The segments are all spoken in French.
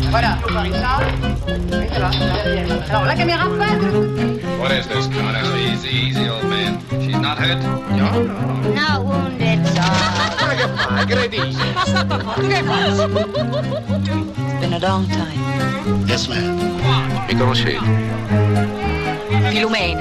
Voilà, faut faire ça. Oui, ça va. Alors, la caméra, faites. What is this, Connor? Easy, old man. She's not hurt? No. Not wounded, sir. Che fai? Credi? It's been a long time. Yes, ma'am. Mi conoscete? Filumena.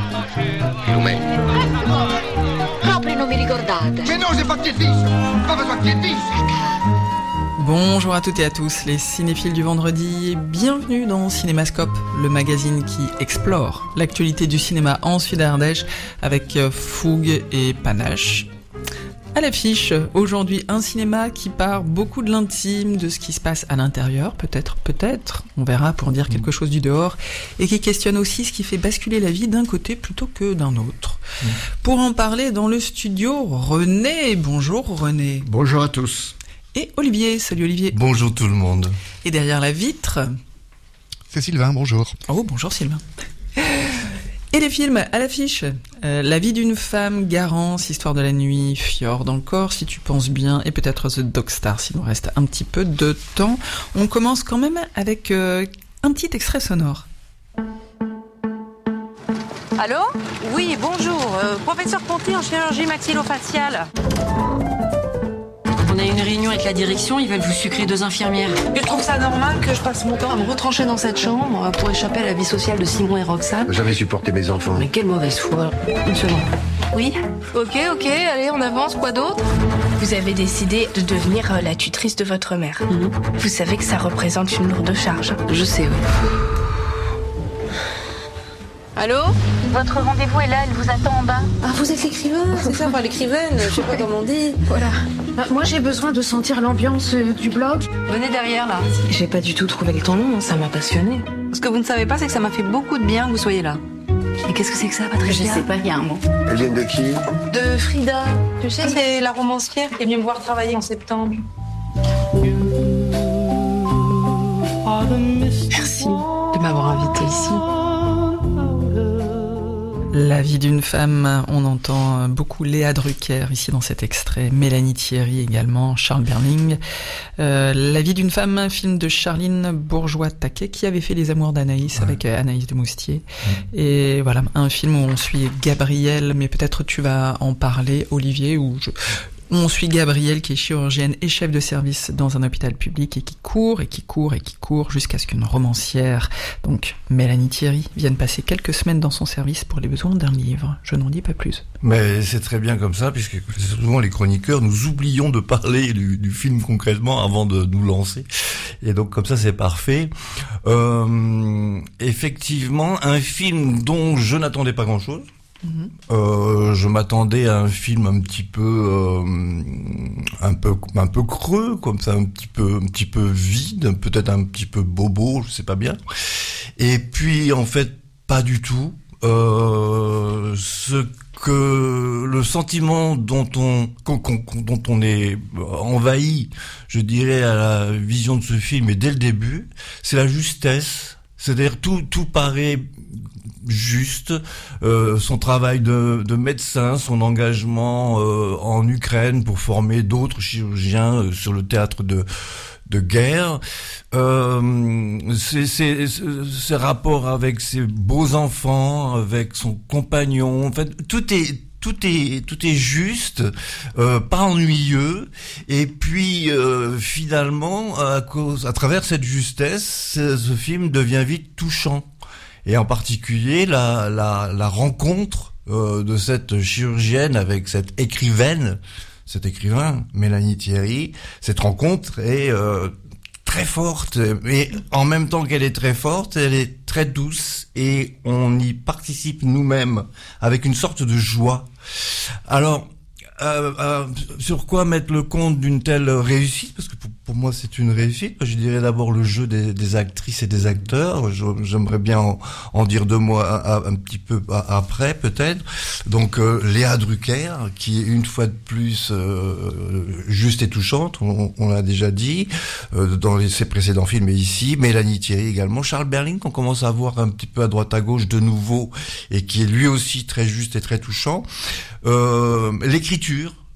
Proprio non mi ricordate. Che no, si fa chiedissimo. Come fa chiedissimo? Bonjour à toutes et à tous, les cinéphiles du vendredi, et bienvenue dans Cinémascope, le magazine qui explore l'actualité du cinéma en Sud-Ardèche avec fougue et panache. À l'affiche, aujourd'hui, un cinéma qui part beaucoup de l'intime, de ce qui se passe à l'intérieur, peut-être, on verra pour dire quelque chose du dehors, et qui questionne aussi ce qui fait basculer la vie d'un côté plutôt que d'un autre. Pour en parler dans le studio, René. Bonjour René. Bonjour à tous. Et Olivier. Salut Olivier. Bonjour tout le monde. Et derrière la vitre... C'est Sylvain, bonjour. Oh, bonjour Sylvain. Et les films à l'affiche. La vie d'une femme, Garance, Histoire de la nuit, Fjord encore, si tu penses bien, et peut-être The Dog Star, s'il nous reste un petit peu de temps. On commence quand même avec un petit extrait sonore. Allô ? Oui, bonjour. Professeur Ponty en chirurgie maxillofaciale. On a une réunion avec la direction, ils veulent vous sucrer 2 infirmières. Je trouve ça normal que je passe mon temps à me retrancher dans cette chambre pour échapper à la vie sociale de Simon et Roxane. Jamais supporté mes enfants. Mais quelle mauvaise foi. Une seconde. Oui ? Ok, allez, on avance, quoi d'autre ? Vous avez décidé de devenir la tutrice de votre mère. Vous savez que ça représente une lourde charge. Je sais, oui. Allô ? Votre rendez-vous est là, elle vous attend en bas. Ah, vous êtes l'écrivain, c'est ça, enfin l'écrivaine, je sais pas comment on dit. Voilà. Moi, j'ai besoin de sentir l'ambiance du blog. Venez derrière, là. J'ai pas du tout trouvé le ton long, ça m'a passionné. Ce que vous ne savez pas, c'est que ça m'a fait beaucoup de bien que vous soyez là. Et qu'est-ce que c'est que ça, Patricia ? Je sais pas, il y a un mot. Elle vient de qui? De Frida. Tu sais, c'est la romancière qui est venue me voir travailler en septembre. Merci de m'avoir invitée ici. La vie d'une femme, on entend beaucoup Léa Drucker ici dans cet extrait, Mélanie Thierry également, Charles Berling. La vie d'une femme, un film de Charline Bourgeois-Taquet qui avait fait Les Amours d'Anaïs avec Anaïs de Moustier. Et voilà, un film où on suit Gabrielle, mais peut-être tu vas en parler Olivier, on suit Gabrielle qui est chirurgienne et chef de service dans un hôpital public et qui court jusqu'à ce qu'une romancière, donc Mélanie Thierry, vienne passer quelques semaines dans son service pour les besoins d'un livre. Je n'en dis pas plus. Mais c'est très bien comme ça, puisque souvent les chroniqueurs, nous oublions de parler du film concrètement avant de nous lancer. Et donc comme ça, c'est parfait. Effectivement, un film dont je n'attendais pas grand-chose. Je m'attendais à un film un petit peu creux, comme ça, un petit peu vide, peut-être un petit peu bobo, je sais pas bien. Et puis en fait, pas du tout. Le sentiment dont on est envahi, je dirais, à la vision de ce film, et dès le début, c'est la justesse. C'est-à-dire tout paraît juste, son travail de médecin, son engagement en Ukraine pour former d'autres chirurgiens sur le théâtre de guerre, ses rapports avec ses beaux enfants, avec son compagnon, en fait tout est juste, pas ennuyeux, et puis finalement à travers cette justesse, ce film devient vite touchant. Et en particulier la rencontre de cette chirurgienne avec cet écrivain, Mélanie Thierry. Cette rencontre est très forte, mais en même temps qu'elle est très forte, elle est très douce, et on y participe nous-mêmes avec une sorte de joie. Alors, sur quoi mettre le compte d'une telle réussite? Parce que pour moi c'est une réussite. Je dirais d'abord le jeu des actrices et des acteurs. J'aimerais bien en dire 2 mots un petit peu après peut-être. Donc Léa Drucker, qui est une fois de plus juste et touchante, on l'a déjà dit dans ses précédents films, et ici Mélanie Thierry également, Charles Berling qu'on commence à voir un petit peu à droite à gauche de nouveau, et qui est lui aussi très juste et très touchant. L'écriture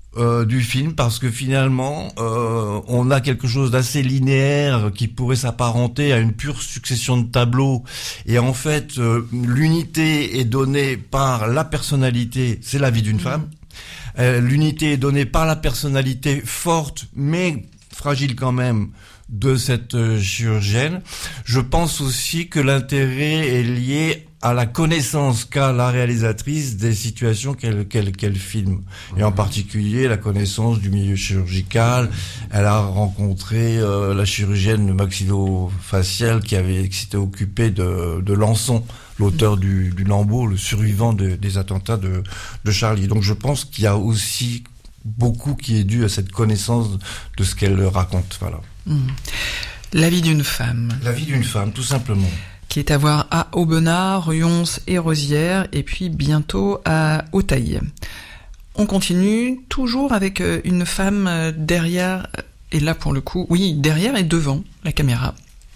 du film, parce que finalement on a quelque chose d'assez linéaire qui pourrait s'apparenter à une pure succession de tableaux, et en fait l'unité est donnée par la personnalité, c'est la vie d'une femme. L'unité est donnée par la personnalité forte mais fragile quand même de cette chirurgienne. Je pense aussi que l'intérêt est lié à la connaissance qu'a la réalisatrice des situations qu'elle filme. Et en particulier, la connaissance du milieu chirurgical. Elle a rencontré la chirurgienne maxillo-faciale qui s'était occupée de Lançon, l'auteur du Lambeau, le survivant des attentats de Charlie. Donc je pense qu'il y a aussi beaucoup qui est dû à cette connaissance de ce qu'elle raconte. Voilà. La vie d'une femme. La vie d'une femme, tout simplement. Qui est à voir à Aubenas, Rions et Rosières, et puis bientôt à Auteuil. On continue toujours avec une femme derrière, et là pour le coup, oui, derrière et devant la caméra.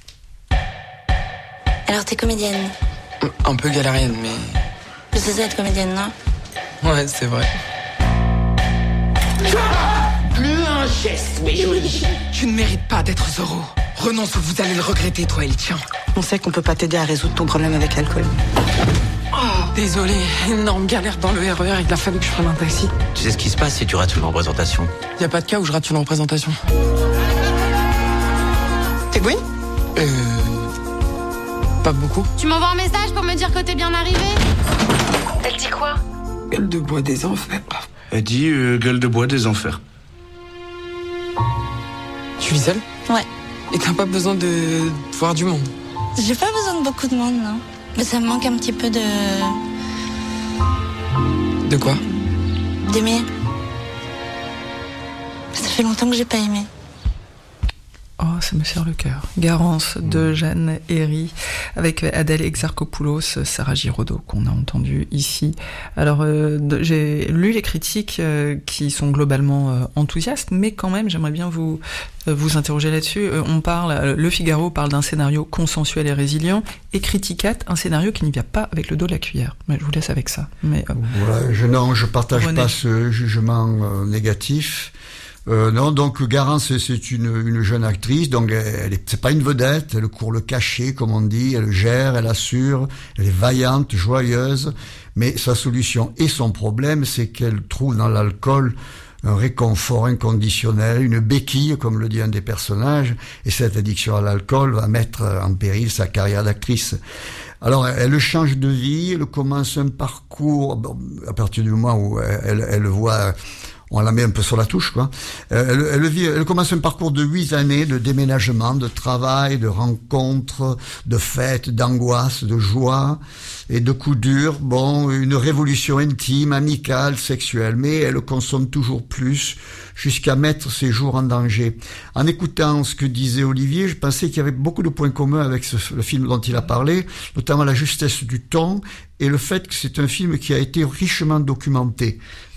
Alors t'es comédienne? Un peu galérienne, mais... Tu sais être comédienne, non? Ouais, c'est vrai. Plus un geste, oui. Tu ne mérites pas d'être Zorro. Renonce ou vous allez le regretter, toi et le tien. On sait qu'on peut pas t'aider à résoudre ton problème avec l'alcool. Oh, désolé, énorme galère dans le RER, il a fallu que je prenne un taxi. Tu sais ce qui se passe si tu rates une représentation? Y a pas de cas où je rate une représentation. T'es oui? Pas beaucoup. Tu m'envoies un message pour me dire que t'es bien arrivé? Elle dit quoi? Gueule de bois des enfers. Elle dit gueule de bois des enfers. Tu vis seule? Ouais. Et t'as pas besoin de voir du monde? J'ai pas besoin de beaucoup de monde, non. Mais ça me manque un petit peu de... De quoi? D'aimer. Ça fait longtemps que j'ai pas aimé. Oh, ça me serre le cœur. Garance de Jeanne Herry avec Adèle Exarchopoulos, Sarah Giraudot qu'on a entendu ici. Alors j'ai lu les critiques qui sont globalement enthousiastes, mais quand même j'aimerais bien vous interroger là-dessus. Le Figaro parle d'un scénario consensuel et résilient, et Criticat un scénario qui n'y vient pas avec le dos de la cuillère. Mais je vous laisse avec ça. Mais voilà, je partage pas ce jugement négatif. Non, donc Garance, c'est une jeune actrice, donc c'est pas une vedette, elle court le cachet, comme on dit, elle gère, elle assure, elle est vaillante, joyeuse, mais sa solution et son problème, c'est qu'elle trouve dans l'alcool un réconfort inconditionnel, une béquille, comme le dit un des personnages, et cette addiction à l'alcool va mettre en péril sa carrière d'actrice. Alors, elle change de vie, elle commence un parcours, à partir du moment où elle voit... On la met un peu sur la touche, quoi. Elle commence un parcours de 8 années de déménagement, de travail, de rencontres, de fêtes, d'angoisse, de joie et de coups durs. Bon, une révolution intime, amicale, sexuelle, mais elle consomme toujours plus jusqu'à mettre ses jours en danger. En écoutant ce que disait Olivier, je pensais qu'il y avait beaucoup de points communs avec le film dont il a parlé, notamment la justesse du ton et le fait que c'est un film qui a été richement documenté.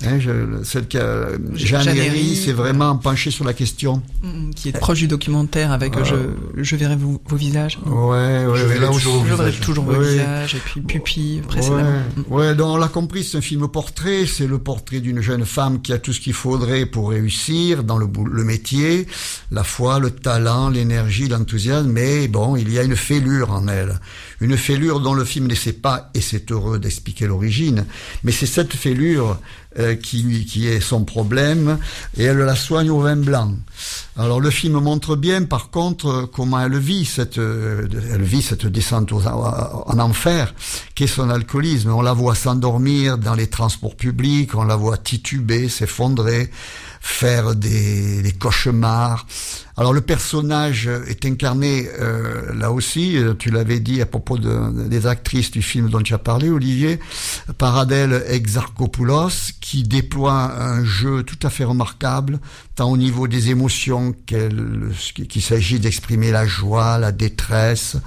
Jeanne Herry s'est vraiment penchée sur la question. Qui est proche du documentaire avec je verrai vos visages. Ouais, je verrai toujours vos visages, et puis Pupille précédemment. Ouais, donc on l'a compris, c'est un film portrait, c'est le portrait d'une jeune femme qui a tout ce qu'il faudrait pour réussir dans le métier, la foi, le talent, l'énergie, l'enthousiasme, mais bon, il y a une fêlure en elle. Une fêlure dont le film n'essaie pas, et c'est heureux d'expliquer l'origine, mais c'est cette fêlure qui est son problème, et elle la soigne au vin blanc. Alors le film montre bien, par contre, comment elle vit cette descente en enfer, qu'est son alcoolisme. On la voit s'endormir dans les transports publics, on la voit tituber, s'effondrer, faire des cauchemars. Alors le personnage est incarné, là aussi, tu l'avais dit à propos des actrices du film dont tu as parlé, Olivier, par Adèle Exarchopoulos, qui déploie un jeu tout à fait remarquable, tant au niveau des émotions qu'il s'agit d'exprimer la joie, la détresse,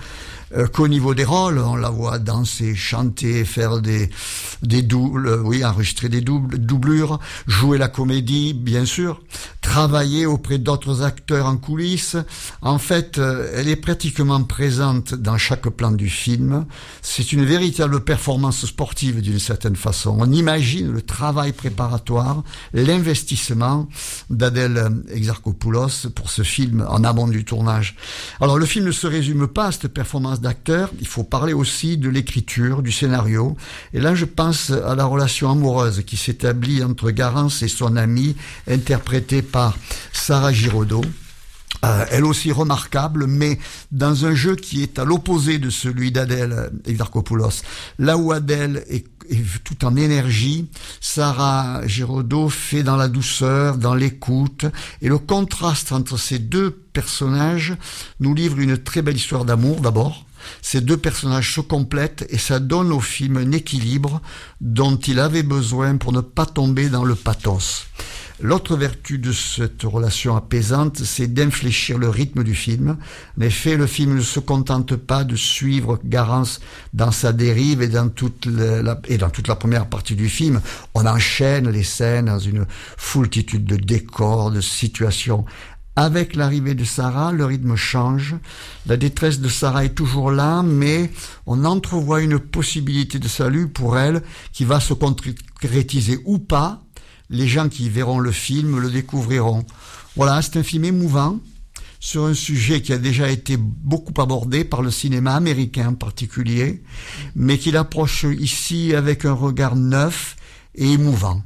qu'au niveau des rôles. On la voit danser, chanter, faire des doubles, enregistrer des doublures, jouer la comédie, bien sûr, travailler auprès d'autres acteurs en coulisses. En fait, elle est pratiquement présente dans chaque plan du film. C'est une véritable performance sportive d'une certaine façon. On imagine le travail préparatoire, l'investissement d'Adèle Exarchopoulos pour ce film en amont du tournage. Alors le film ne se résume pas à cette performance d'acteur, il faut parler aussi de l'écriture, du scénario. Et là je pense à la relation amoureuse qui s'établit entre Garance et son amie, interprétée par Sarah Giraudot. Elle aussi remarquable, mais dans un jeu qui est à l'opposé de celui d'Adèle Exarchopoulos. Là où Adèle est tout en énergie, Sarah Giraudot fait dans la douceur, dans l'écoute, et le contraste entre ces deux personnages nous livre une très belle histoire d'amour d'abord. Ces deux personnages se complètent et ça donne au film un équilibre dont il avait besoin pour ne pas tomber dans le pathos. L'autre vertu de cette relation apaisante, c'est d'infléchir le rythme du film. En effet, le film ne se contente pas de suivre Garance dans sa dérive et dans toute la première partie du film. On enchaîne les scènes dans une foultitude de décors, de situations. Avec l'arrivée de Sarah, le rythme change. La détresse de Sarah est toujours là, mais on entrevoit une possibilité de salut pour elle qui va se concrétiser ou pas. Les gens qui verront le film le découvriront. Voilà, c'est un film émouvant sur un sujet qui a déjà été beaucoup abordé par le cinéma américain en particulier, mais qu'il approche ici avec un regard neuf et émouvant.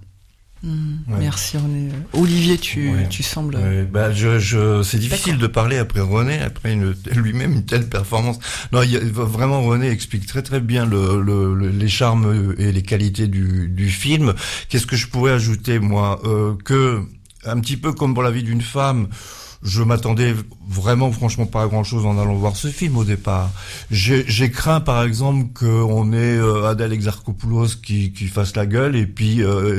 Merci René. Olivier, tu sembles... c'est difficile de parler après René, après lui-même une telle performance. Non, vraiment René explique très très bien les charmes et les qualités du film. Qu'est-ce que je pourrais ajouter moi, que un petit peu comme pour La vie d'une femme, je m'attendais vraiment, franchement, pas à grand-chose en allant voir ce film au départ. J'ai craint, par exemple, qu'on ait Adèle Exarchopoulos qui fasse la gueule et puis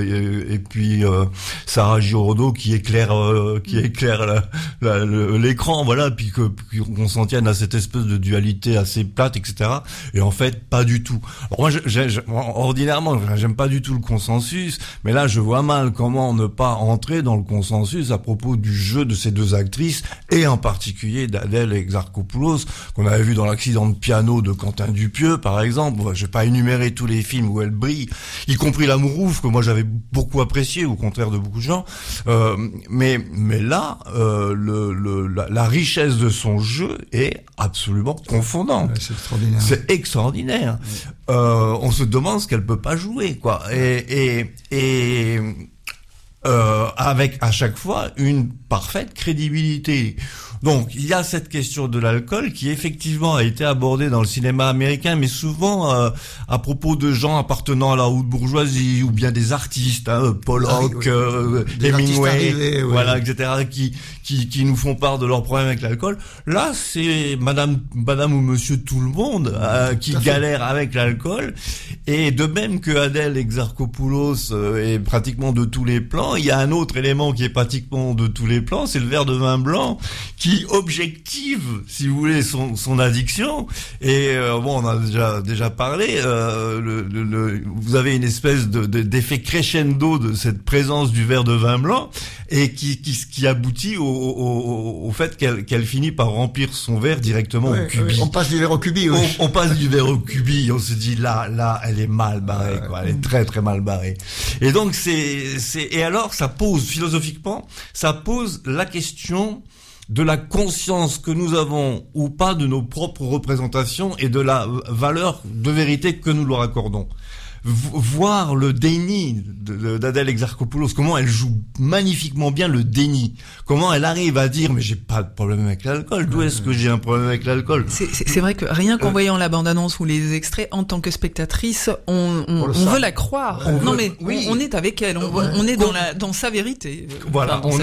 Sarah Giraudot qui éclaire l'écran, voilà, puis qu'on s'en tienne à cette espèce de dualité assez plate, etc. Et en fait, pas du tout. Alors moi, ordinairement, j'aime pas du tout le consensus, mais là, je vois mal comment ne pas entrer dans le consensus à propos du jeu de ces deux actrices et en particulier d'Adèle Exarchopoulos qu'on avait vu dans L'accident de piano de Quentin Dupieux par exemple. Je vais pas énumérer tous les films où elle brille, y compris L'amour ouf que moi j'avais beaucoup apprécié au contraire de beaucoup de gens, mais là la richesse de son jeu est absolument confondante. Ouais, c'est extraordinaire. On se demande ce qu'elle peut pas jouer quoi, et avec à chaque fois une parfaite crédibilité. Donc il y a cette question de l'alcool qui effectivement a été abordée dans le cinéma américain, mais souvent à propos de gens appartenant à la haute bourgeoisie ou bien des artistes, Pollock, Hemingway, voilà, etc. qui nous font part de leurs problèmes avec l'alcool. Là, c'est Madame ou Monsieur tout le monde qui galère avec l'alcool. Et de même que Adèle Exarchopoulos est pratiquement de tous les plans, il y a un autre élément qui est pratiquement de tous les plans, c'est le verre de vin blanc qui objective, si vous voulez, son addiction. Et on a déjà parlé. Vous avez une espèce d'effet crescendo de cette présence du verre de vin blanc et qui aboutit au fait qu'elle finit par remplir son verre directement au cubi. On passe du verre au cubi. Oui. On passe du verre au cubi. On se dit là, elle est mal barrée, quoi. Elle est très très mal barrée. Et donc et alors ça pose philosophiquement, ça pose la question de la conscience que nous avons ou pas de nos propres représentations et de la valeur de vérité que nous leur accordons. Voir le déni d'Adèle Exarchopoulos, comment elle joue magnifiquement bien le déni, comment elle arrive à dire mais j'ai pas de problème avec l'alcool, d'où est-ce que j'ai un problème avec l'alcool? C'est vrai que rien qu'en voyant la bande-annonce ou les extraits, en tant que spectatrice, on veut la croire. On est avec elle, on est dans sa vérité. Voilà, on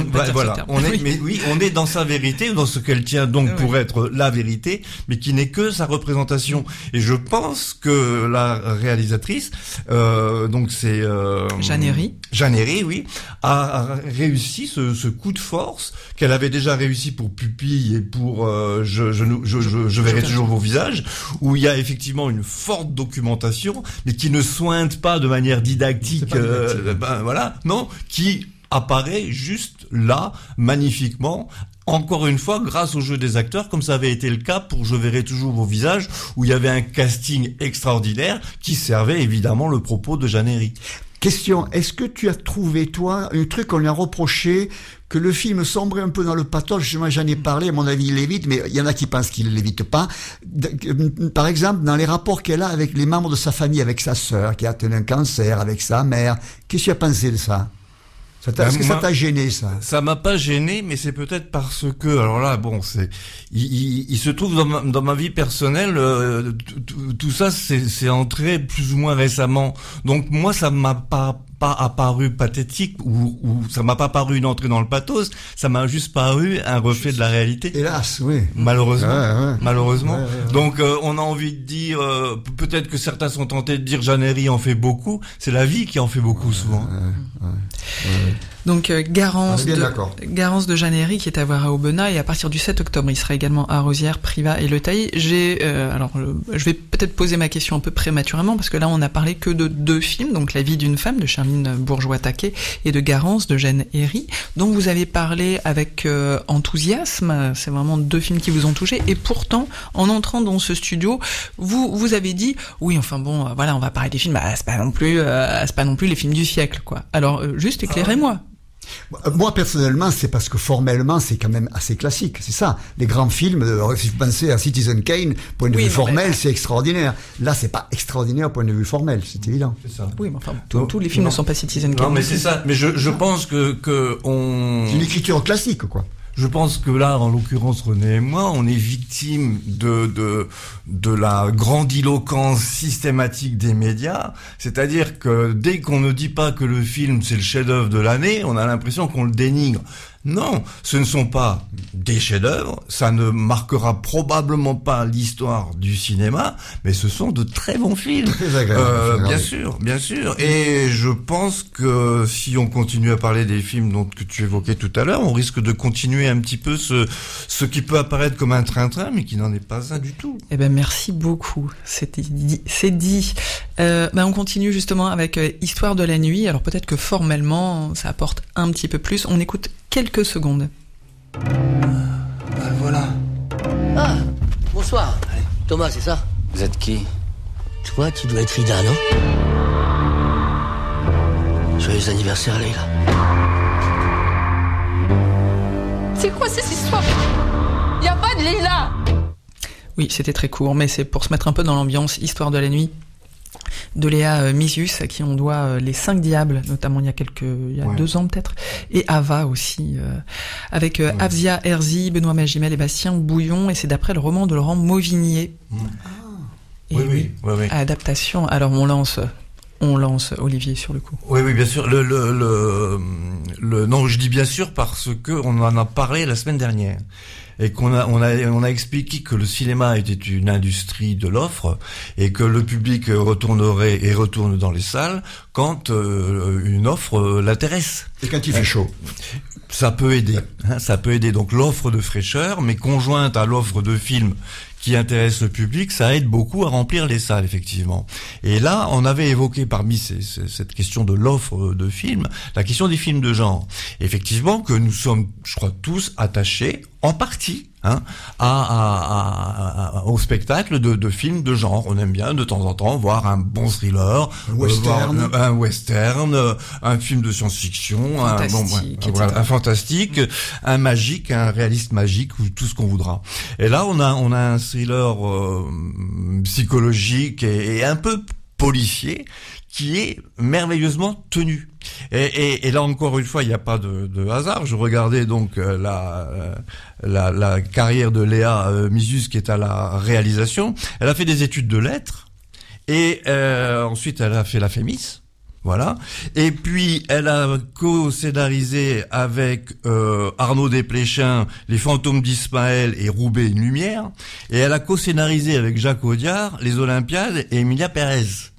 est dans sa vérité, dans ce qu'elle tient donc pour être la vérité, mais qui n'est que sa représentation. Et je pense que la réalisatrice l'actrice, donc c'est Jeanne Herry. Jeanne Herry, oui, a réussi ce coup de force qu'elle avait déjà réussi pour Pupille et pour je verrai toujours vos visages, où il y a effectivement une forte documentation, mais qui ne sointe pas de manière didactique, voilà, non, qui apparaît juste là, magnifiquement, encore une fois, grâce au jeu des acteurs, comme ça avait été le cas pour Je verrai toujours vos visages, où il y avait un casting extraordinaire qui servait évidemment le propos de Jeanne Herry. Question, est-ce que tu as trouvé, toi, un truc qu'on lui a reproché, que le film sombrait un peu dans le pathos? Justement, j'en ai parlé, à mon avis, il l'évite, mais il y en a qui pensent qu'il ne l'évite pas. Par exemple, dans les rapports qu'elle a avec les membres de sa famille, avec sa sœur, qui a atteint un cancer, avec sa mère, qu'est-ce que tu as pensé de ça? Est-ce que ça t'a gêné, ça? Ça m'a pas gêné, mais c'est peut-être parce que, alors là, bon, il se trouve dans ma vie personnelle, tout ça, c'est entré plus ou moins récemment. Donc moi, ça m'a pas apparu pathétique ou ça m'a pas paru une entrée dans le pathos, ça m'a juste paru un reflet de la réalité. Hélas, oui. Malheureusement. Malheureusement. Ouais. Donc on a envie de dire, peut-être que certains sont tentés de dire Jeanne Herry en fait beaucoup, c'est la vie qui en fait beaucoup souvent. Donc Garance de Jeanne Herry qui est à voir à Aubenas et à partir du 7 octobre il sera également à Rosières, Privas et Le Tailly. Je vais peut-être poser ma question un peu prématurément parce que là on a parlé que de 2 films, donc La vie d'une femme de Charline Bourgeois-Taquet et de Garance de Jeanne Herry, dont vous avez parlé avec enthousiasme. C'est vraiment 2 films qui vous ont touché et pourtant en entrant dans ce studio vous avez dit oui enfin bon voilà on va parler des films, c'est pas non plus les films du siècle quoi. Alors juste éclairez-moi. Moi, personnellement, c'est parce que formellement, c'est quand même assez classique. C'est ça. Les grands films, si vous pensez à Citizen Kane, point de vue formel, c'est extraordinaire. Là, c'est pas extraordinaire point de vue formel, c'est évident. C'est ça. Oui, mais enfin, tous les films ne sont pas Citizen Kane. Non, mais c'est ça. Mais je pense que c'est une écriture classique, quoi. Je pense que là, en l'occurrence, René et moi, on est victime de la grandiloquence systématique des médias. C'est-à-dire que dès qu'on ne dit pas que le film c'est le chef-d'œuvre de l'année, on a l'impression qu'on le dénigre. Non, ce ne sont pas des chefs-d'œuvre, ça ne marquera probablement pas l'histoire du cinéma, mais ce sont de très bons films. Très agréable. Bien sûr. Et je pense que si on continue à parler des films que tu évoquais tout à l'heure, on risque de continuer un petit peu ce qui peut apparaître comme un train-train, mais qui n'en est pas un du tout. Eh ben merci beaucoup, c'est dit. On continue justement avec Histoire de la nuit. Alors peut-être que formellement, ça apporte un petit peu plus. On écoute quelques secondes. Voilà. Ah, bonsoir. Allez. Thomas, c'est ça? Vous êtes qui? Toi, tu dois être Ida, non? Joyeux anniversaire, Leila. C'est quoi cette histoire? Y a pas de Leila! Oui, c'était très court, mais c'est pour se mettre un peu dans l'ambiance. Histoire de la nuit de Léa Misius, à qui on doit Les 5 Diables, notamment il y a 2 ans peut-être, et Ava aussi, avec Afzia Herzi, Benoît Magimel et Bastien Bouillon, et c'est d'après le roman de Laurent Mauvignier. Oui. Adaptation. Alors on lance Olivier sur le coup. Oui, bien sûr. Non, je dis bien sûr parce que on en a parlé la semaine dernière. Et qu'on a expliqué que le cinéma était une industrie de l'offre et que le public retournerait et retourne dans les salles quand une offre l'intéresse. Et quand il fait chaud. Ça peut aider. Donc l'offre de fraîcheur, mais conjointe à l'offre de films qui intéresse le public, ça aide beaucoup à remplir les salles, effectivement. Et là, on avait évoqué parmi cette question de l'offre de films, la question des films de genre. Effectivement, que nous sommes, je crois, tous attachés, en partie, au spectacle de films de genre. On aime bien de temps en temps voir un bon thriller, un western, un film de science-fiction, un fantastique, un magique, un réaliste magique ou tout ce qu'on voudra. Et là, on a un thriller psychologique et un peu policier qui est merveilleusement tenu. Et là encore une fois, il n'y a pas de hasard. Je regardais donc la carrière de Léa Misius qui est à la réalisation. Elle a fait des études de lettres et ensuite elle a fait la Fémis. Voilà. Et puis elle a co-scénarisé avec Arnaud Desplechin Les Fantômes d'Ismaël et Roubaix une lumière. Et elle a co-scénarisé avec Jacques Audiard Les Olympiades et Emilia Pérez.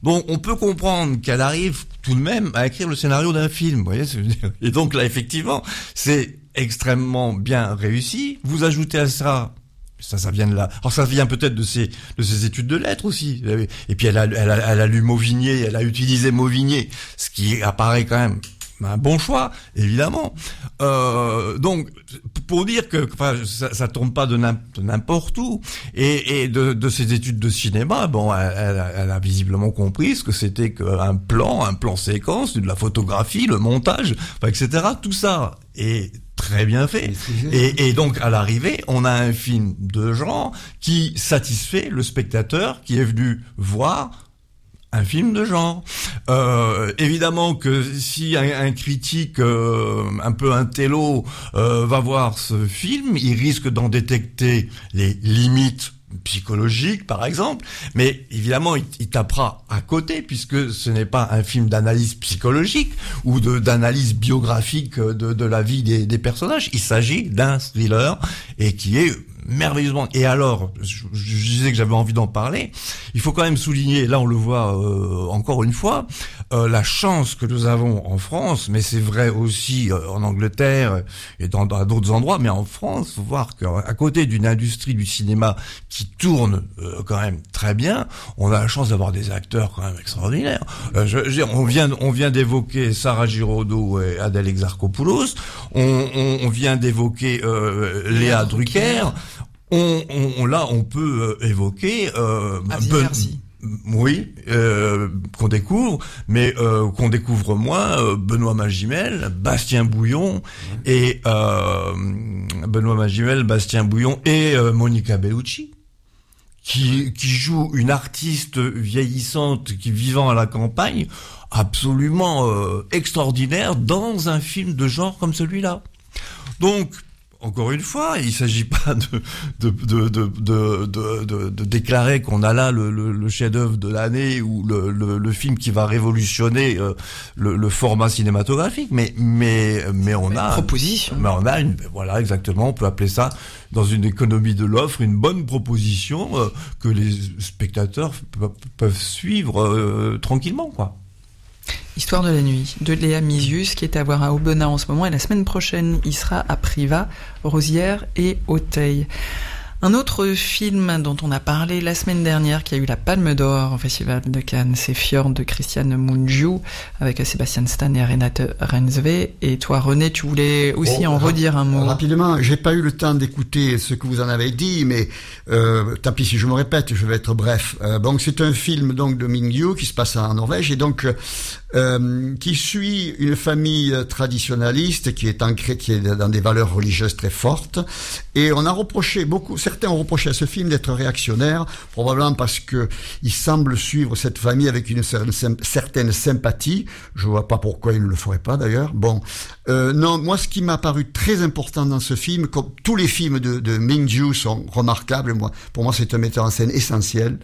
Donc on peut comprendre qu'elle arrive tout de même à écrire le scénario d'un film, vous voyez ce que je veux dire. Et donc là effectivement, c'est extrêmement bien réussi. Vous ajoutez à ça vient de là. Alors ça vient peut-être de ses études de lettres aussi. Et puis elle a lu Mauvigné, elle a utilisé Mauvigné, ce qui apparaît quand même un bon choix, évidemment. Donc, pour dire que ça tombe pas de n'importe où, et de ses études de cinéma, bon, elle a visiblement compris ce que c'était qu'un plan séquence, de la photographie, le montage, etc. Tout ça est très bien fait. Et donc, à l'arrivée, on a un film de genre qui satisfait le spectateur qui est venu voir un film de genre. Évidemment que si un critique un peu intello va voir ce film, il risque d'en détecter les limites psychologiques, par exemple, mais évidemment il tapera à côté, puisque ce n'est pas un film d'analyse psychologique ou d'analyse biographique de la vie des personnages. Il s'agit d'un thriller, et qui est merveilleusement. Et alors, je disais que j'avais envie d'en parler. Il faut quand même souligner, là on le voit encore une fois, la chance que nous avons en France, mais c'est vrai aussi en Angleterre et dans d'autres endroits, mais en France, faut voir qu'à côté d'une industrie du cinéma qui tourne quand même très bien, on a la chance d'avoir des acteurs quand même extraordinaires. Je veux dire, on vient d'évoquer Sarah Giraudot et Adèle Exarchopoulos, on vient d'évoquer Léa Drucker. Là, on peut évoquer qu'on découvre, mais qu'on découvre moins, Benoît Magimel, Bastien Bouillon et Monica Bellucci, qui joue une artiste vieillissante qui vivant à la campagne, absolument extraordinaire dans un film de genre comme celui-là. Donc, encore une fois, il s'agit pas de déclarer qu'on a là le chef-d'œuvre de l'année ou le film qui va révolutionner le format cinématographique, mais on a proposition. Mais on a voilà, exactement, on peut appeler ça, dans une économie de l'offre, une bonne proposition que les spectateurs peuvent suivre tranquillement, quoi. Histoire de la nuit, de Léa Misius, qui est à voir à Aubenas en ce moment, et la semaine prochaine, il sera à Privas, Rosières et Auteuil. Un autre film dont on a parlé la semaine dernière, qui a eu la Palme d'Or au Festival de Cannes, c'est Fjord de Christiane Mungiu, avec Sébastien Stan et Renate Reinsve. Et toi, René, tu voulais aussi en redire un mot. Rapidement, j'ai pas eu le temps d'écouter ce que vous en avez dit, mais tant pis si je me répète, je vais être bref. Donc c'est un film donc de Mingyu qui se passe en Norvège, et donc qui suit une famille traditionnaliste qui est dans des valeurs religieuses très fortes. Et on a reproché certains ont reproché à ce film d'être réactionnaire, probablement parce que il semble suivre cette famille avec une certaine sympathie. Je vois pas pourquoi il ne le ferait pas d'ailleurs. Bon, non, moi ce qui m'a paru très important dans ce film, comme tous les films de Mingyu sont remarquables, pour moi c'est un metteur en scène essentiel.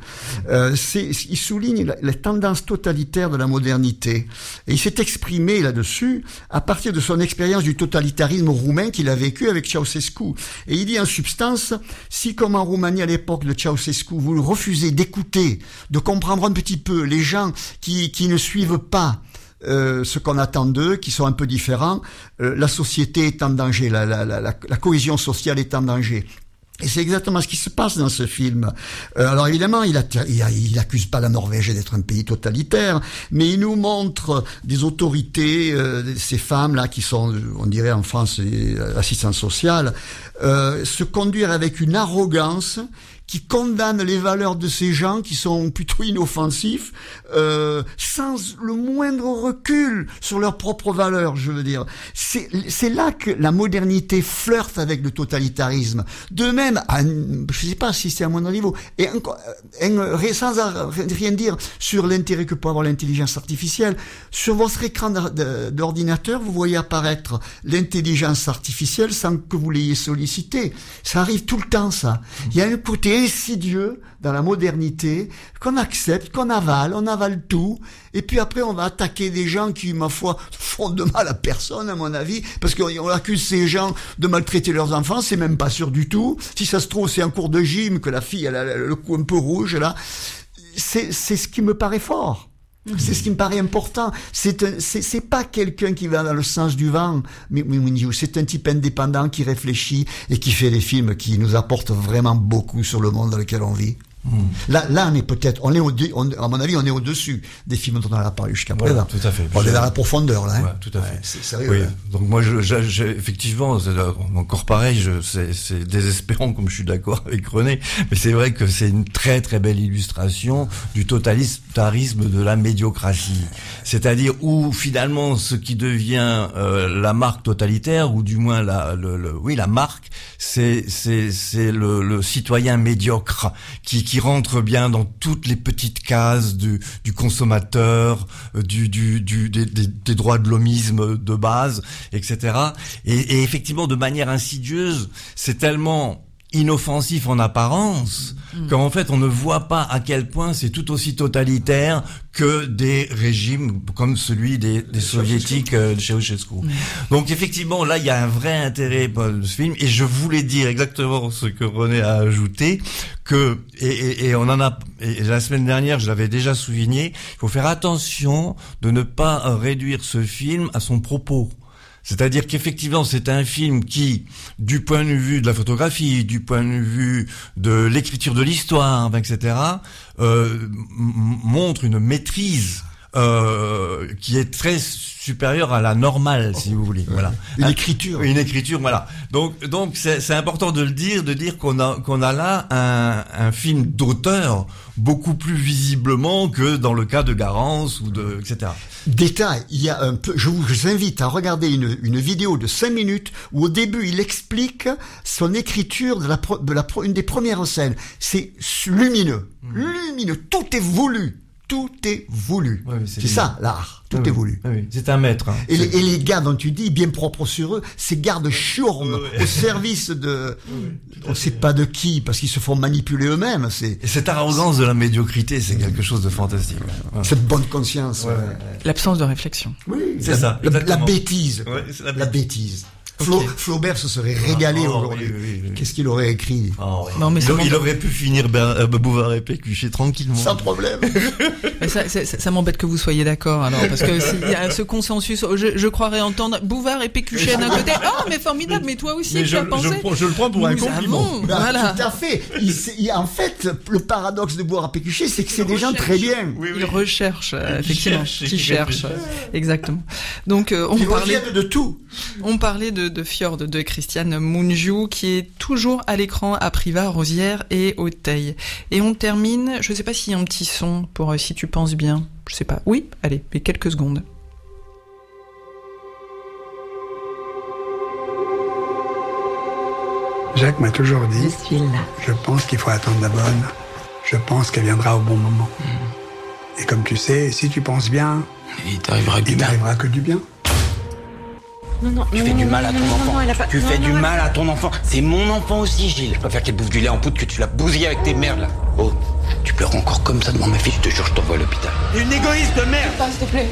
Il souligne les tendances totalitaires de la modernité. Et il s'est exprimé là-dessus à partir de son expérience du totalitarisme roumain qu'il a vécu avec Ceausescu. Et il dit en substance, si comme en Roumanie à l'époque de Ceausescu, vous refusez d'écouter, de comprendre un petit peu les gens qui ne suivent pas ce qu'on attend d'eux, qui sont un peu différents, la société est en danger, la cohésion sociale est en danger. Et c'est exactement ce qui se passe dans ce film. Alors évidemment, il accuse pas la Norvège d'être un pays totalitaire, mais il nous montre des autorités, ces femmes-là qui sont, on dirait en France, assistantes sociales, se conduire avec une arrogance qui condamne les valeurs de ces gens qui sont plutôt inoffensifs, sans le moindre recul sur leurs propres valeurs, je veux dire. C'est là que la modernité flirte avec le totalitarisme. De même, je sais pas si c'est à moindre niveau, et sans rien dire sur l'intérêt que peut avoir l'intelligence artificielle, sur votre écran d'ordinateur, vous voyez apparaître l'intelligence artificielle sans que vous l'ayez sollicité. Ça arrive tout le temps, ça. Il y a un côté insidieux dans la modernité qu'on accepte, qu'on avale, on avale tout, et puis après on va attaquer des gens qui, ma foi, font de mal à personne à mon avis, parce qu'on accuse ces gens de maltraiter leurs enfants, c'est même pas sûr du tout. Si ça se trouve c'est un cours de gym que la fille elle a le cou un peu rouge là. C'est ce qui me paraît fort. C'est ce qui me paraît important. C'est pas quelqu'un qui va dans le sens du vent, Mungiu. C'est un type indépendant qui réfléchit et qui fait des films qui nous apportent vraiment beaucoup sur le monde dans lequel on vit. Là, à mon avis, on est au-dessus des films dont on a parlé jusqu'à présent. Tout à fait. On est dans la profondeur, là. Ouais, tout à fait. C'est sérieux. Oui. Donc moi, effectivement, encore pareil, c'est désespérant, comme je suis d'accord avec René, mais c'est vrai que c'est une très très belle illustration du totalitarisme de la médiocratie. C'est-à-dire où finalement, ce qui devient la marque totalitaire, ou du moins la marque, c'est le citoyen médiocre qui rentre bien dans toutes les petites cases du consommateur, des droits de l'homisme de base, etc. Et effectivement, de manière insidieuse, c'est tellement inoffensif en apparence qu'en fait on ne voit pas à quel point c'est tout aussi totalitaire que des régimes comme celui des soviétiques de Ceausescu. Donc effectivement là il y a un vrai intérêt pour ce film, et je voulais dire exactement ce que René a ajouté, que et on en a, et la semaine dernière je l'avais déjà souligné, il faut faire attention de ne pas réduire ce film à son propos. C'est-à-dire qu'effectivement, c'est un film qui, du point de vue de la photographie, du point de vue de l'écriture de l'histoire, etc., montre une maîtrise qui est très supérieure à la normale, si vous voulez. Voilà. Une écriture, voilà. Donc c'est important de le dire, de dire qu'on a là un film d'auteur beaucoup plus visiblement que dans le cas de Garance ou etc. Détail, il y a un peu, je vous invite à regarder une vidéo de 5 minutes où au début il explique son écriture de une des premières scènes. C'est lumineux, tout est voulu. Oui, c'est ça, l'art. Tout est voulu. Oui, c'est un maître. Hein. Et les gars dont tu dis, bien propres sur eux, ces gardes-chourmes au service de... on ne sait pas de qui, parce qu'ils se font manipuler eux-mêmes. Et cette arrogance de la médiocreté, c'est quelque chose de fantastique. Ouais. Cette bonne conscience. Ouais. L'absence de réflexion. Oui, c'est ça. La bêtise. Ouais, la bêtise. Flaubert se serait régalé aujourd'hui. Oui. Qu'est-ce qu'il aurait écrit? Non, mais il aurait pu finir Bouvard et Pécuchet tranquillement. Sans problème. Mais ça m'embête que vous soyez d'accord, alors, parce que s'il y a ce consensus, je croirais entendre Bouvard et Pécuchet d'un côté. Oh, mais formidable, mais toi aussi, tu as pensé. Je le prends pour un compliment. Voilà. Tout à fait. En fait, le paradoxe de Bouvard et Pécuchet, c'est que c'est des gens très bien. Ils recherchent, effectivement. Qui cherchent. Exactement. Donc, ils reviennent de tout. On parlait de Fjord de Christiane Mungiu, qui est toujours à l'écran à Privas, Rosières et Auteuil. Et on termine, je sais pas s'il y a un petit son pour Si tu penses bien, je sais pas. Oui, allez, mais quelques secondes. Jacques m'a toujours dit, je suis là. Je pense qu'il faut attendre la bonne. Je pense qu'elle viendra au bon moment. Et comme tu sais, si tu penses bien, il t'arrivera que du bien. Non, tu fais du mal à ton enfant. Tu fais du mal à ton enfant. C'est mon enfant aussi, Gilles. Je préfère qu'elle bouffe du lait en poudre que tu l'as bousillé avec tes merdes, là. Oh, tu pleures encore comme ça devant ma fille, je te jure, je t'envoie à l'hôpital. Une égoïste de merde. S'il te plaît,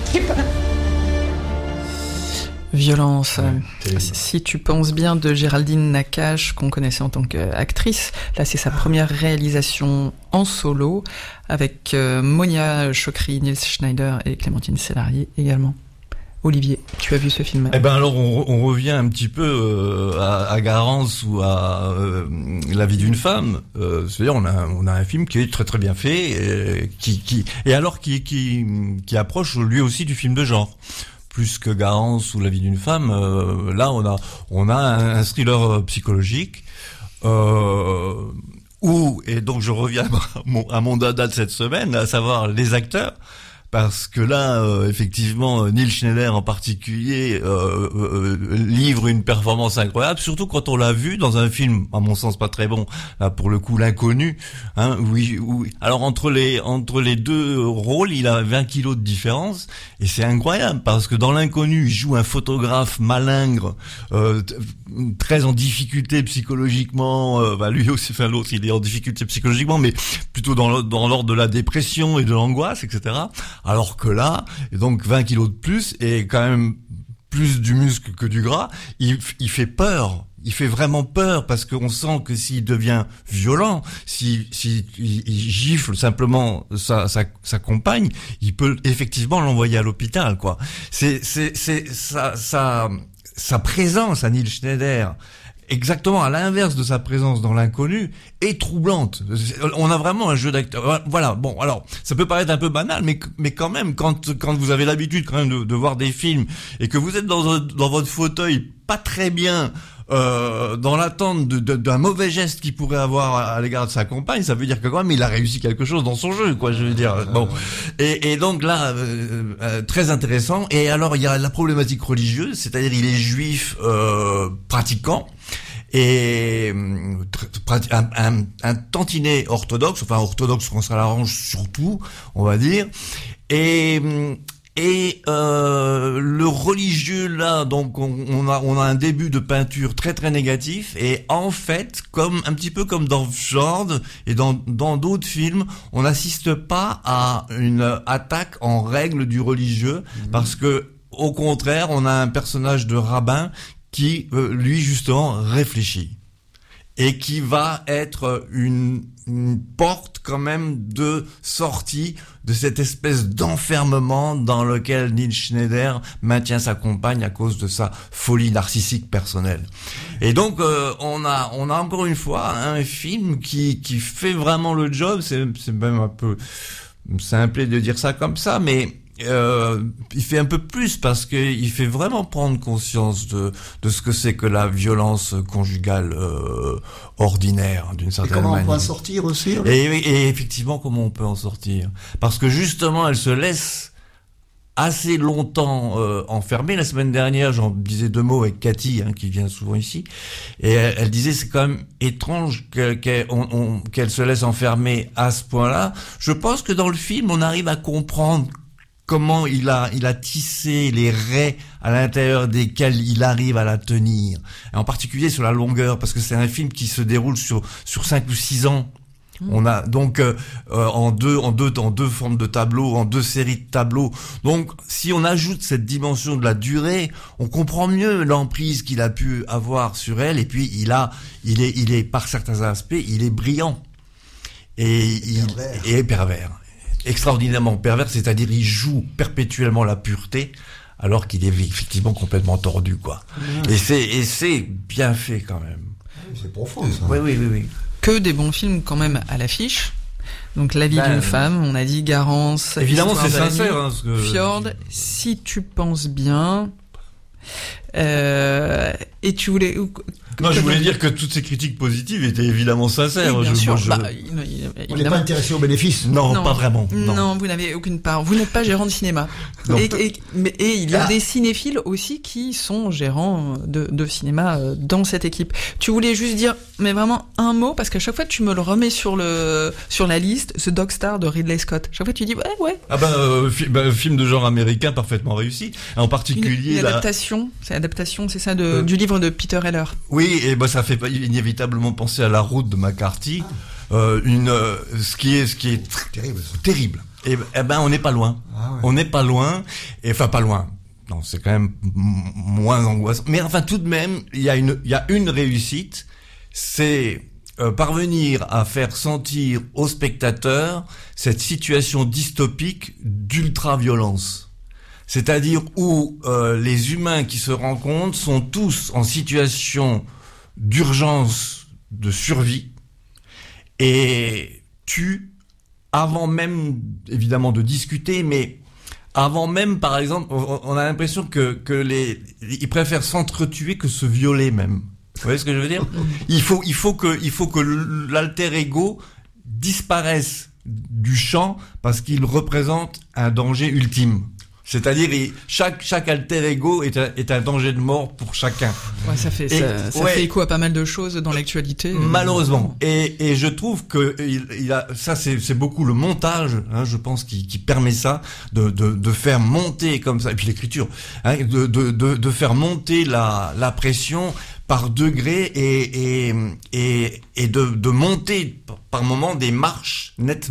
Violence. Si tu penses bien, de Géraldine Nakache, qu'on connaissait en tant qu'actrice. Là, c'est sa première réalisation en solo, avec Monia Chokri, Nils Schneider et Clémentine Sélarié également. Olivier, tu as vu ce film? Eh ben alors on revient un petit peu à Garance ou à La vie d'une femme. C'est-à-dire on a un film qui est très très bien fait, qui approche lui aussi du film de genre. Plus que Garance ou La vie d'une femme, là on a un thriller psychologique et donc je reviens à mon dada de cette semaine, à savoir les acteurs. Parce que là, effectivement, Nils Schneider en particulier livre une performance incroyable, surtout quand on l'a vu dans un film, à mon sens pas très bon, là pour le coup L'Inconnu. Hein, oui. Alors entre les deux rôles, il a 20 kilos de différence, et c'est incroyable parce que dans L'Inconnu, il joue un photographe malingre, très en difficulté psychologiquement. Lui aussi, l'autre, il est en difficulté psychologiquement, mais plutôt dans l'ordre de la dépression et de l'angoisse, etc. Alors que là, et donc 20 kilos de plus et quand même plus du muscle que du gras, il fait peur Il fait vraiment peur parce qu'on sent que s'il devient violent, il gifle simplement sa compagne, il peut effectivement l'envoyer à l'hôpital, quoi. C'est sa présence à Neil Schneider, exactement à l'inverse de sa présence dans l'inconnu, est troublante. On a vraiment un jeu d'acteur. Voilà. Bon, alors, ça peut paraître un peu banal, mais quand même, quand vous avez l'habitude quand même de voir des films et que vous êtes dans votre fauteuil pas très bien, dans l'attente d'un mauvais geste qu'il pourrait avoir à l'égard de sa compagne, ça veut dire que quand même il a réussi quelque chose dans son jeu, quoi, je veux dire. Bon. Et donc là, très intéressant. Et alors, il y a la problématique religieuse, c'est-à-dire il est juif, pratiquant. Et un tantinet orthodoxe, enfin orthodoxe quand ça l'arrange surtout, on va dire. Et le religieux là, donc on a un début de peinture très très négatif, et en fait, un petit peu comme dans Fjord et dans d'autres films, on n'assiste pas à une attaque en règle du religieux, parce que au contraire, on a un personnage de rabbin qui lui justement réfléchit et qui va être une porte quand même de sortie de cette espèce d'enfermement dans lequel Neil Schneider maintient sa compagne à cause de sa folie narcissique personnelle. Et donc on a encore une fois un film qui fait vraiment le job. C'est même un peu simplé de dire ça comme ça, mais il fait un peu plus parce que il fait vraiment prendre conscience de ce que c'est que la violence conjugale ordinaire, d'une certaine manière. Et comment on peut en sortir aussi, hein? Et effectivement, comment on peut en sortir? Parce que justement, elle se laisse assez longtemps enfermée. La semaine dernière, j'en disais 2 mots avec Cathy, qui vient souvent ici, et elle disait c'est quand même étrange qu'elle se laisse enfermer à ce point-là. Je pense que dans le film, on arrive à comprendre comment il a tissé les raies à l'intérieur desquels il arrive à la tenir. Et en particulier sur la longueur, parce que c'est un film qui se déroule sur 5 ou 6 ans. On a donc en deux formes de tableaux, en 2 séries de tableaux. Donc si on ajoute cette dimension de la durée, on comprend mieux l'emprise qu'il a pu avoir sur elle. Et puis il est par certains aspects, il est brillant et pervers. Extraordinairement pervers, c'est-à-dire il joue perpétuellement la pureté alors qu'il est effectivement complètement tordu, quoi. Et c'est bien fait quand même. C'est profond, ça. Oui. Que des bons films quand même à l'affiche. Donc La vie d'une femme, on a dit Garance. Évidemment, c'est sincère. Fjord, Si tu penses bien. Et tu voulais... Non, je voulais dire que toutes ces critiques positives étaient évidemment sincères. Oui, bien sûr. On n'est pas intéressé aux bénéfices. Non, pas vraiment. Non, vous n'avez aucune part. Vous n'êtes pas gérant de cinéma. Et il y a des cinéphiles aussi qui sont gérants de cinéma dans cette équipe. Tu voulais juste dire, mais vraiment un mot, parce qu'à chaque fois tu me le remets sur la liste, ce Dog Star de Ridley Scott. Chaque fois tu dis ouais. Ah film de genre américain parfaitement réussi. En particulier une adaptation. C'est ça du livre de Peter Heller. Oui, et ça fait inévitablement penser à La route de McCarthy. Ce qui est terrible. Et on n'est pas loin. Ah ouais. On n'est pas loin. Pas loin. Non, c'est quand même moins angoissant. Mais enfin, tout de même, il y a une réussite. C'est parvenir à faire sentir au spectateur cette situation dystopique d'ultra-violence. C'est-à-dire où les humains qui se rencontrent sont tous en situation d'urgence de survie et tuent avant même, évidemment, de discuter, mais avant même, par exemple, on a l'impression que ils préfèrent s'entretuer que se violer même. Vous voyez ce que je veux dire ? Il faut que l'alter ego disparaisse du champ parce qu'il représente un danger ultime. C'est-à-dire, chaque alter ego est un danger de mort pour chacun. Ouais, ça fait écho à pas mal de choses dans l'actualité. Malheureusement. Et je trouve que ça, c'est beaucoup le montage, je pense, qui permet ça, de faire monter comme ça, et puis l'écriture, de faire monter la pression par degrés et de monter par moments des marches nettement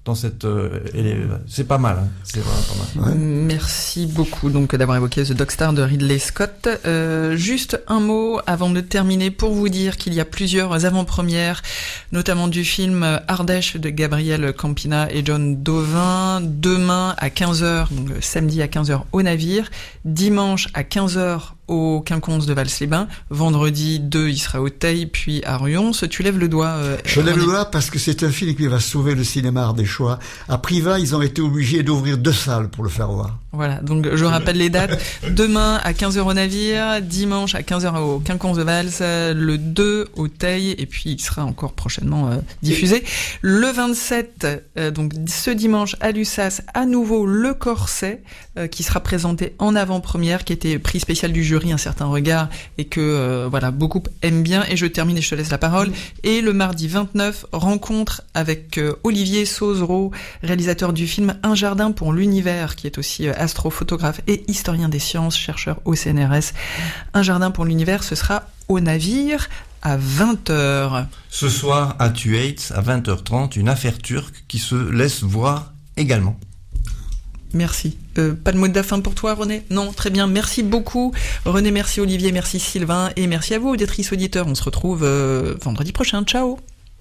dans cette... c'est pas mal, hein. C'est vraiment pas mal. Ouais. Merci beaucoup donc d'avoir évoqué The Dog Star de Ridley Scott. Juste un mot avant de terminer pour vous dire qu'il y a plusieurs avant-premières, notamment du film Ardèche de Gabriel Campina et John Dovin, demain à 15h, donc samedi à 15h au Navire, dimanche à 15h au Quinconce de Vals-les-Bains, vendredi 2 il sera au Teil, puis à Ruons. Tu lèves le doigt. Je lève le doigt parce que c'est un film qui va sauver le cinéma ardéchois. À Privas, ils ont été obligés d'ouvrir 2 salles pour le faire voir. Voilà, donc je rappelle les dates. Demain à 15h au Navire, dimanche à 15h au Quinconce de Vals, le 2 au Teil, et puis il sera encore prochainement diffusé. Le 27, donc ce dimanche à Lussas, à nouveau Le Corset, qui sera présenté en avant-première, qui était prix spécial du jury, un certain regard, et que voilà, beaucoup aiment bien. Et je termine et je te laisse la parole. Et le mardi 29, rencontre avec Olivier Sauzereau, réalisateur du film Un jardin pour l'univers, qui est aussi astrophotographe et historien des sciences, chercheur au CNRS. Un jardin pour l'univers, ce sera au Navire à 20h. Ce soir, à Thueyts, à 20h30, une affaire turque qui se laisse voir également. Merci. Pas de mot de la fin pour toi, René? Non, très bien. Merci beaucoup, René. Merci, Olivier. Merci, Sylvain. Et merci à vous, auditrices, auditeurs. On se retrouve vendredi prochain. Ciao.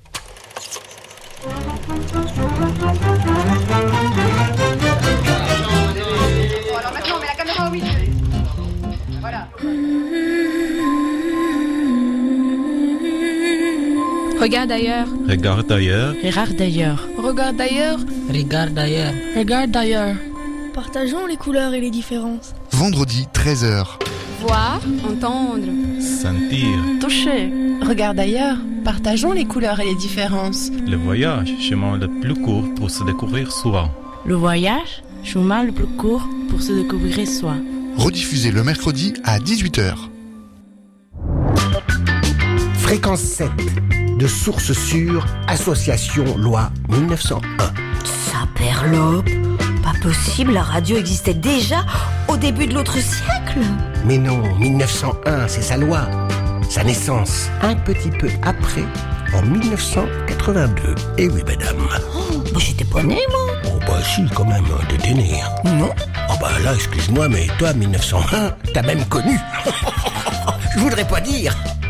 Alors maintenant, on met la caméra au 8. Voilà. Regarde ailleurs. Regarde ailleurs. Regarde ailleurs. Regarde d'ailleurs. Regarde ailleurs. Regarde ailleurs. Partageons les couleurs et les différences. Vendredi 13h. Voir, entendre, Sentir. Toucher. Regarde ailleurs. Partageons les couleurs et les différences. Le voyage, chemin le plus court pour se découvrir soi. Le voyage, chemin le plus court pour se découvrir soi. Rediffusé le mercredi à 18h. Fréquence 7. De sources sûres, Association Loi 1901. Saperlope, pas possible, la radio existait déjà au début de l'autre siècle. Mais non, 1901, c'est sa loi. Sa naissance, un petit peu après, en 1982. Eh oui, madame. Oh, bah j'étais pas née, moi. Oh, bah si, quand même, t'étais née. Non. Oh, bah là, excuse-moi, mais toi, 1901, t'as même connu. Je voudrais pas dire.